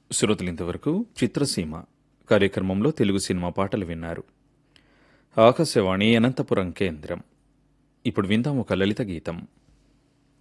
శ్రోతలింతవరకు చిత్రసీమ కార్యక్రమంలో తెలుగు సినిమా పాటలు విన్నారు. ఆకాశవాణి అనంతపురం కేంద్రం. ఇప్పుడు విందాం ఒక లలిత గీతం.